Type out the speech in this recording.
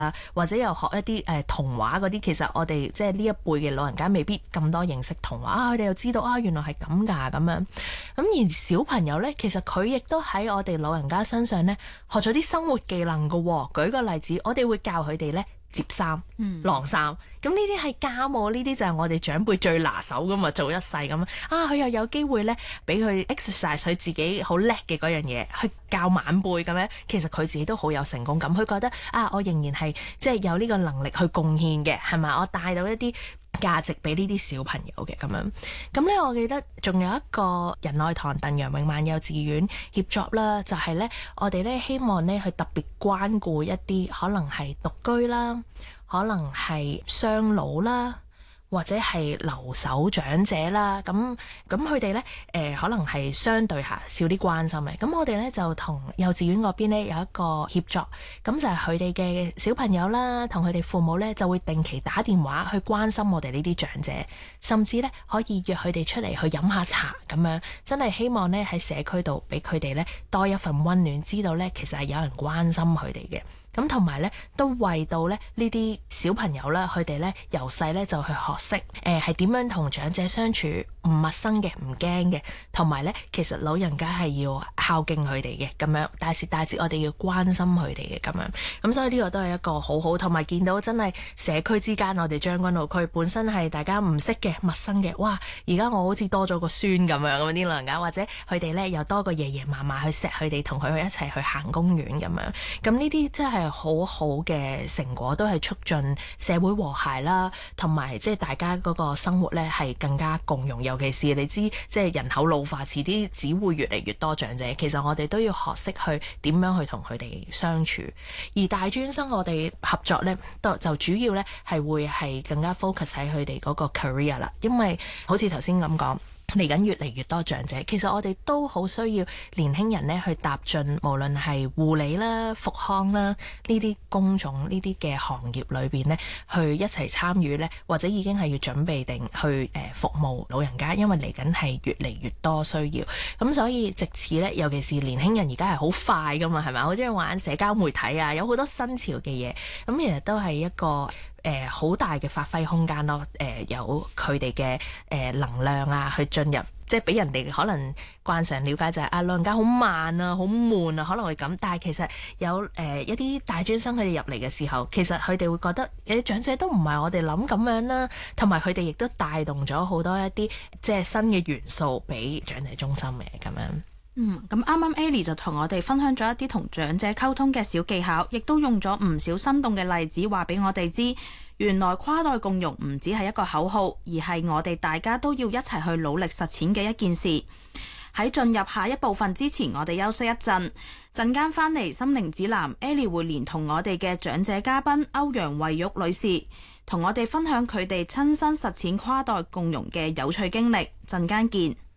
或者又學一啲童話嗰啲，其實我哋即係呢一輩嘅老人家未必咁多認識童話，佢哋又知道原來係咁㗎咁樣。咁而小朋友呢，其實佢亦都喺我哋老人家身上呢學咗啲生活技能㗎喎。舉個例子，我哋會教佢哋呢摺衫、晾衫，咁呢啲係家務，呢啲就係我哋長輩最拿手噶嘛，做一世咁佢又有機會呢，俾佢 exercise 佢自己好叻嘅嗰樣嘢，去教晚輩咁樣，其實佢自己都好有成功感，佢覺得我仍然係即係有呢個能力去貢獻嘅，係咪？我帶到一啲價值俾呢啲小朋友嘅咁樣。咁呢，我記得仲有一個仁愛堂鄧陽永晚幼稚園協作啦，就係呢，我哋呢希望呢去特別關顧一啲可能係獨居啦，可能係雙老啦，或者係留守長者啦，咁佢哋呢，可能係相對下少啲關心嘅。咁我哋呢，就同幼稚園嗰邊呢有一個協作，咁就係佢哋嘅小朋友啦，同佢哋父母呢，就會定期打電話去關心我哋呢啲長者，甚至呢，可以約佢哋出嚟去飲下茶咁樣，真係希望呢，喺社區度俾佢哋呢多一份溫暖，知道呢，其實係有人關心佢哋嘅。咁同埋咧，都為到咧呢啲小朋友啦，佢哋咧由細咧就去學識係點樣同長者相處，唔陌生嘅，唔驚嘅，同埋咧其實老人家係要孝敬佢哋嘅咁樣，大時大節我哋要關心佢哋嘅咁樣。咁所以呢個都係一個好好，同埋見到真係社區之間，我哋將軍澳區本身係大家唔識嘅、陌生嘅，哇！而家我好似多咗個孫咁樣咁啲老人家，或者佢哋咧又多個爺爺嫲嫲去錫佢哋，同佢一齊去行公園咁樣。咁呢啲真係好好嘅成果，都係促進社會和諧啦，同埋即係大家嗰個生活咧係更加共融。尤其是你知，即係人口老化，遲啲只會越嚟越多長者。其實我哋都要學識去點樣去同佢哋相處。而大專生我哋合作咧，就主要咧係會係更加 focus 喺佢哋嗰個 career 啦，因為好似頭先咁講。嚟緊越嚟越多長者，其實我哋都好需要年輕人呢去踏進無論係護理啦、復康啦呢啲工種呢啲嘅行業裏邊呢，去一齊參與呢，或者已經係要準備定去服務老人家，因為嚟緊係越嚟越多需要，咁所以藉此呢，尤其是年輕人而家係好快㗎嘛，係咪？好中意玩社交媒體啊，有好多新潮嘅嘢，咁其實都係一個好大嘅發揮空間咯。有佢哋嘅能量啊，去進入即係俾人哋可能慣常了解就係老人家好慢啊，好悶啊，可能會咁。但係其實有一啲大專生佢哋入嚟嘅時候，其實佢哋會覺得長者都唔係我哋諗咁樣啦，同埋佢哋亦都帶動咗好多一啲即係新嘅元素俾長者中心嘅咁樣。 咁啱啱 Ellie 就同我哋分享咗一啲同長者溝通嘅小技巧，亦都用咗唔少生動嘅例子話俾我哋知，原來跨代共融唔只係一個口號，而係我哋大家都要一齊去努力實踐嘅一件事。喺進入下一部分之前，我哋休息一陣間返嚟心靈指南 Ellie 會連同我哋嘅長者嘉賓歐陽慧玉女士，同我哋分享佢哋親身實踐跨代共融嘅有趣經歷。陣間見。